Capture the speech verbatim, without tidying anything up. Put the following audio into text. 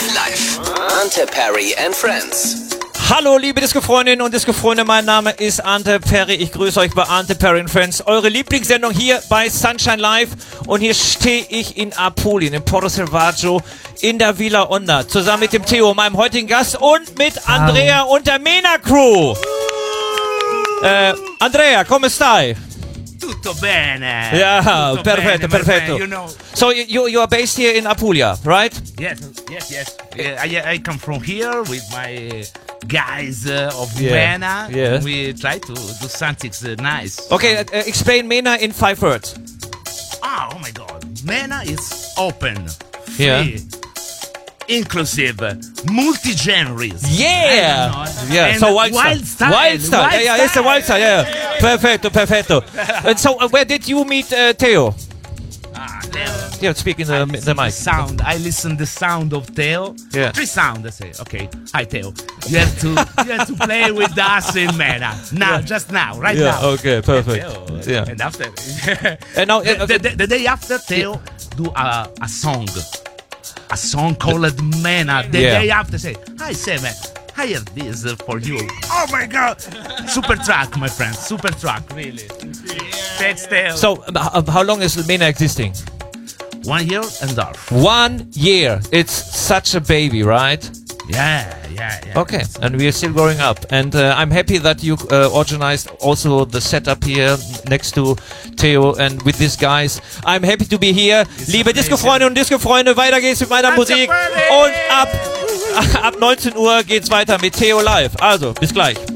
Live. Ante Perry and Friends. Hallo liebe Disco-Freundinnen und Disco-Freunde, mein Name ist Ante Perry. Ich grüße euch bei Ante Perry and Friends. Eure Lieblingssendung hier bei Sunshine Live. Und hier stehe ich in Apulien, in Porto Selvaggio, in der Villa Onda. Zusammen mit dem Theo, meinem heutigen Gast, und mit Andrea und der Mena Crew. Äh, Andrea, come stai? Tutto bene. Yeah, Tutto perfetto, bene, perfetto. friend, you know. So you you are based here in Apulia, right? Yes, yes, yes. Uh, I, I come from here with my guys uh, of Yeah, Mena. yeah. We try to do something uh, nice. Okay, uh, explain Mena in five words. Ah, oh my God. Mena is open, free, Yeah. inclusive, multi-genres. Yeah! I don't know. Yeah, And so wild, wild style. style. Wild style. Yeah, yeah, it's a wild style. Yeah, yeah. Perfetto, perfetto. And so, uh, where did you meet uh, Theo? Ah, Theo. Yeah, speak in I the, listen the the mic. sound. I listen the sound of Theo. Yeah. Three sound. I say, okay, hi Theo. You have to you have to play with us in Mena now, just now, right Yeah, now. okay, perfect. Theo, Yeah. And after, And now, the, uh, the, the, the day after, Theo do a, a song, a song called Mena. The Yeah. day after, say, hi Sam, I have this uh, for you. Oh my God, super track, my friend, super track, really. Thanks, Theo. so, uh, how long is Mena existing? One year and a half. One year. It's such a baby, right? Yeah, yeah, yeah. Okay, and we are still growing up. And uh, I'm happy that you uh, organized also the setup here next to Theo and with these guys. I'm happy to be here. Liebe amazing. Disco-Freunde und Disco-Freunde, weiter geht's mit meiner Musik. Und ab, ab neunzehn Uhr geht's weiter mit Theo live. Also, bis gleich.